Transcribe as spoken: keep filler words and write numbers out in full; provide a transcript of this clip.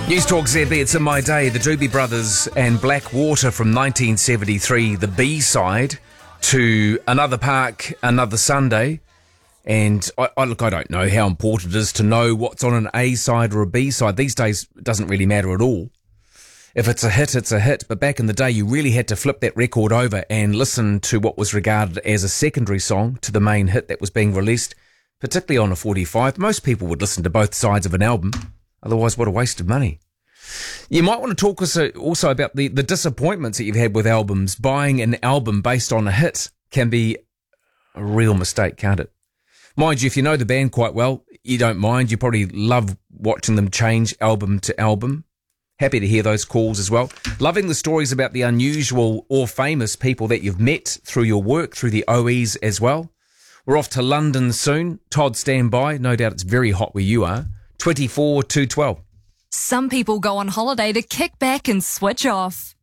News Talk Z B, it's in my day. The Doobie Brothers and Black Water from nineteen seventy-three, the B-side to Another Park, Another Sunday. And I, I look, I don't know how important it is to know what's on an A-side or a B-side. These days, it doesn't really matter at all. If it's a hit, it's a hit. But back in the day, you really had to flip that record over and listen to what was regarded as a secondary song to the main hit that was being released, particularly on a forty-five. Most people would listen to both sides of an album. Otherwise, what a waste of money. You might want to talk also about the, the disappointments that you've had with albums. Buying an album based on a hit can be a real mistake, can't it? Mind you, if you know the band quite well, you don't mind. You probably love watching them change album to album. Happy to hear those calls as well. Loving the stories about the unusual or famous people that you've met through your work, through the O Es as well. We're off to London soon. Todd, stand by. No doubt it's very hot where you are. twenty-four two twelve. Some people go on holiday to kick back and switch off.